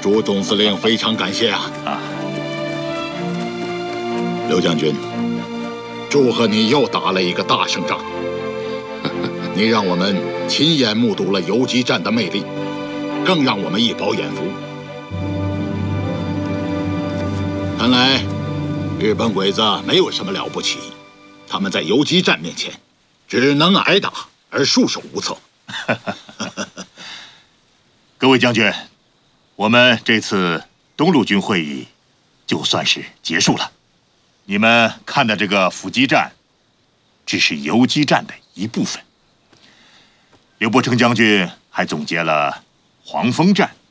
朱总司令非常感谢啊！刘将军，祝贺你又打了一个大胜仗。你让我们亲眼目睹了游击战的魅力，更让我们一饱眼福。看来日本鬼子没有什么了不起，他们在游击战面前只能挨打而束手无策。 各位将军，我们这次东路军会议就算是结束了。你们看的这个伏击战，只是游击战的一部分。刘伯承将军还总结了黄蜂战、